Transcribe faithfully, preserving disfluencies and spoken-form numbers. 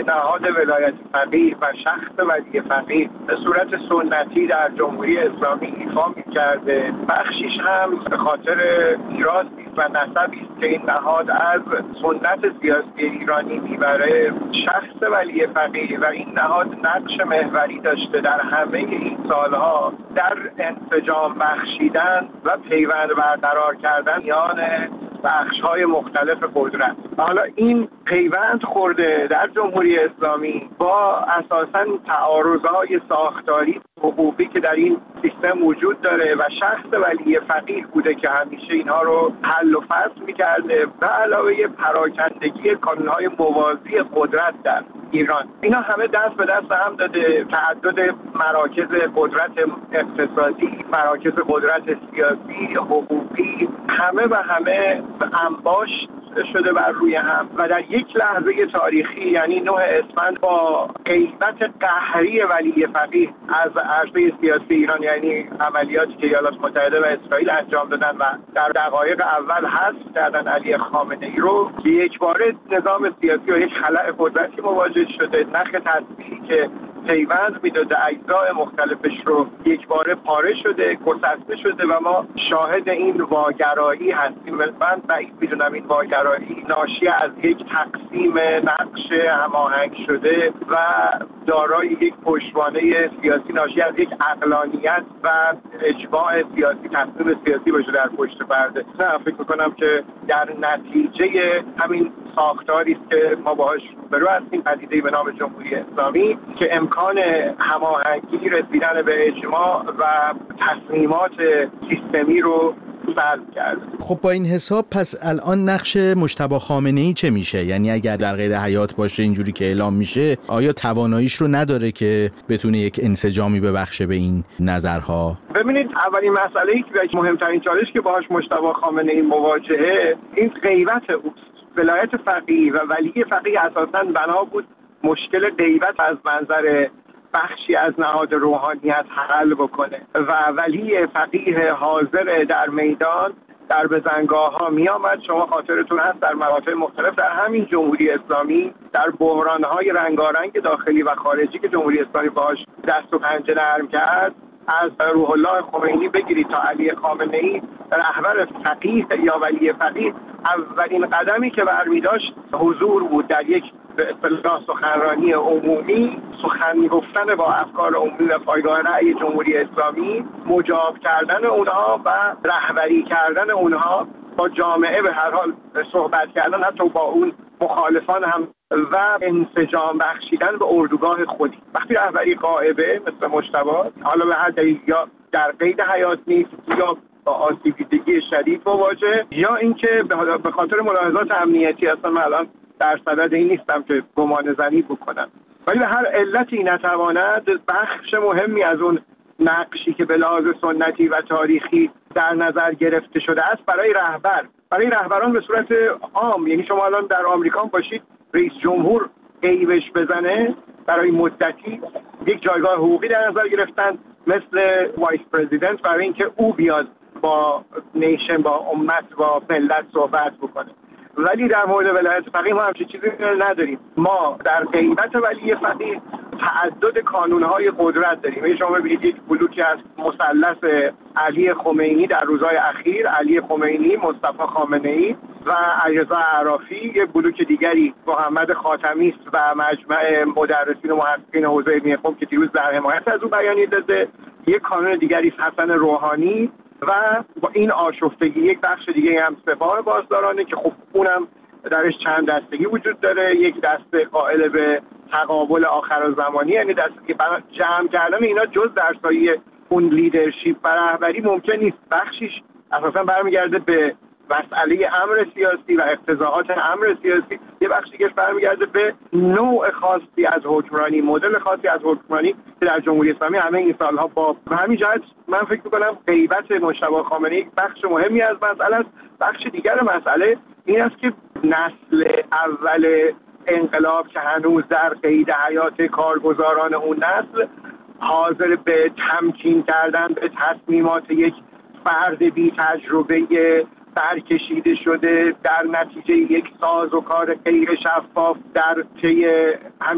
نهاد ولایت فقیه و شخص ولی فقیه به صورت سنتی در جمهوری اسلامی ایفا می‌کرده، بخشیش هم به خاطر میراثی و نسبی است که این نهاد از سنت سیاسی ایرانی میبره. شخص ولی فقیه و این نهاد نقش محوری داشته در همه این سالها در انسجام بخشیدن و پیوند برقرار کردن میان بخش‌های مختلف قدرت. حالا این پیوند خورده در جمهوری اسلامی با اساساً تعارض‌های ساختاری حقوقی که در این سیستم وجود داره و شخص ولی فقیه بوده که همیشه اینها رو حل و فصل می‌کرده و علاوه پراکندگی کانون‌های موازی قدرت در ایران. اینا همه دست به دست هم داده. تعدد مراکز قدرت اقتصادی، مراکز قدرت سیاسی، حقوقی، همه و همه انباش شده بر روی هم و در یک لحظه تاریخی یعنی نه اسفند با غیبت قهری ولی فقیه از عرصه سیاسی ایران، یعنی عملیاتی که ایالات متحده و اسرائیل انجام دادن و در دقایق اول حذف کردن علی خامنه‌ای رو، که یک باره نظام سیاسی و یک خلأ قدرتی مواجه شده. نخ تسبیحی که پیوند میداده اجزای مختلفش رو یک باره پاره شده، گسسته شده و ما شاهد این واگرایی هستیم. من بعید میدونم این واگرایی ناشی از یک تقسیم نقش هماهنگ شده و دارای یک پشتوانه سیاسی ناشی از یک عقلانیت و اجماع سیاسی، تصمیم سیاسی باشه در پشت پرده. نه، فکر میکنم که در نتیجه همین ساختاری است که ما باهاش روبرو هستیم، پدیده‌ای به نام جمهوری اسلامی که امکان هماهنگی، رسیدن به اجماع و تصمیمات سیستمی رو سلب کرده. خب با این حساب پس الان نقش مجتبی خامنه‌ای چه میشه؟ یعنی اگر در قید حیات باشه اینجوری که اعلام میشه، آیا تواناییش رو نداره که بتونه یک انسجامی ببخشه به این نظرها؟ ببینید، اولین مسئله‌ای که مهمترین چالش که باهاش مجتبی خامنه‌ای مواجهه، این غیبت اوست. ولایت فقیه و ولی فقیه اساساً بنا بود مشکل غیبت از منظر بخشی از نهاد روحانیت حل بکنه و ولی فقیه حاضر در میدان در بزنگاه ها می آمد. شما خاطرتون هست در مواقع مختلف در همین جمهوری اسلامی در بحران های رنگارنگ داخلی و خارجی که جمهوری اسلامی باهاش دست و پنجه نرم کرد، از روح الله خمینی بگیرید تا علی خامنه‌ای رهبر فقیه یا ولی فقیه، اولین قدمی که برمی داشت حضور بود در یک به اصطلاح سخنرانی عمومی، سخن گفتن با افکار عمومی و پایگاه رأی جمهوری اسلامی، مجاب کردن اونها و رهبری کردن اونها با جامعه، به هر حال صحبت کردن حتی با اون مخالفان هم و انسجام بخشیدن به اردوگاه خودی. وقتی رهبری غائبه مثل مجتبی، حالا به هر دلیل یا در قید حیات نیست یا با آسیب دیدگی شدید مواجه، یا اینکه به خاطر ملاحظات امنیتی، اصلا من الان در صدد این نیستم که گمان زنی بکنم، ولی به هر علتی نتواند بخش مهمی از اون نقشی که به لحاظ سنتی و تاریخی در نظر گرفته شده است برای رهبر برای رهبران به صورت عام، یعنی شما الان در آمریکا باشید رئیس جمهور غیبش بزنه برای مدتی، یک جایگاه حقوقی در نظر گرفتن مثل وایس پرزیدنت برای اینکه او بیاد با نیشن، با امت، با ملت صحبت بکنه. ولی در مورد ولایت فقیه ما همچین چیزی نداریم. ما در غیبت ولی فقیه تعدد کانونهای قدرت داریم. یعنی شما ببینید یک بلوکی از مثلث علی خمینی در روزهای اخیر، علی خمینی، مصطفی خامنه‌ای و علیرضا اعرافی، یک بلوک دیگری محمد خاتمی است و مجمع مدرسین و محققین حوزه علمی قم که دیروز در حمایت از او بیانیه داده، یک کانون دیگری است حسن روحانی و با این آشفتگی یک بخش دیگه هم سپاه بازدارانه که خب اونم درش چند دستگی وجود داره. یک دسته قائل به تقابل آخرالزمانی، یعنی دسته که جمع کردن اینا جز در سایه اون لیدرشپ و رهبری ممکن نیست. بخشیش اساسا برمیگرده به مسئله امر سیاسی و اقتضاعات امر سیاسی، یه بخش دیگه برمیگرده به نوع خاصی از حکمرانی، مدل خاصی از حکمرانی که در جمهوری اسلامی همه این سالها با همین جهت من فکر می‌کنم غیبت مجتبی خامنه‌ای بخش مهمی از مسئله است. بخش دیگر مسئله این است که نسل اول انقلاب که هنوز در قید حیات کارگزاران اون نسل حاضر به تمکین کردن به تصمیمات یک فرد بی تجربه برکشیده شده در نتیجه یک ساز و کار غیر شفاف در طی